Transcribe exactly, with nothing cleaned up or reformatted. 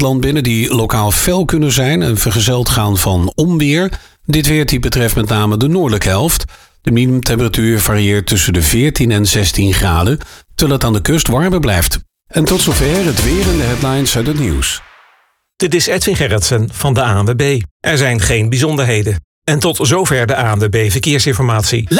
land binnen die lokaal fel kunnen zijn en vergezeld gaan van onweer. Dit weertype betreft met name de noordelijke helft. De minimumtemperatuur varieert tussen de veertien en zestien graden, terwijl het aan de kust warmer blijft. En tot zover het weer en de headlines uit het nieuws. Dit is Edwin Gerritsen van de A N W B. Er zijn geen bijzonderheden. En tot zover de A N W B Verkeersinformatie.